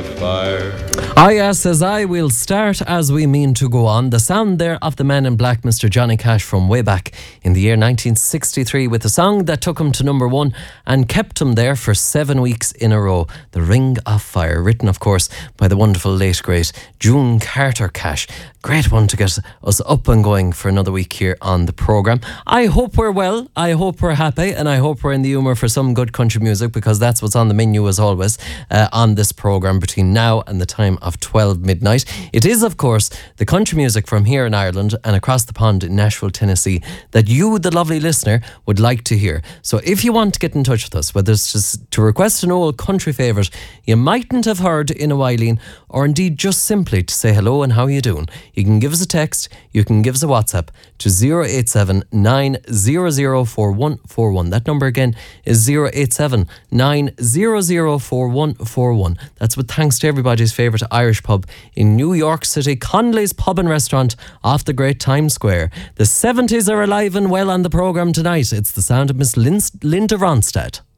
a fire. Says I will start as we mean to go on. The sound there of the Man in Black, Mr. Johnny Cash, from way back in the year 1963, with a song that took him to number one and kept him there for 7 weeks in a row. The Ring of Fire, written of course by the wonderful late great June Carter Cash. Great one to get us up and going for another week here on the programme. I hope we're well, I hope we're happy, and I hope we're in the humour for some good country music, because that's what's on the menu as always on this programme between now and the time of 12 midnight. It is of course the country music from here in Ireland and across the pond in Nashville, Tennessee, that you, the lovely listener, would like to hear. So if you want to get in touch with us, whether it's just to request an old country favourite you mightn't have heard in a while, or indeed just simply to say hello and how you doing, you can give us a text, you can give us a WhatsApp to 087 900 4141. That number again is 087 900 4141. That's with thanks to everybody's favourite Irish pub in New York City, Conley's Pub and Restaurant off the great Times Square. The 70s are alive and well on the programme tonight. It's the sound of Miss Linda Ronstadt.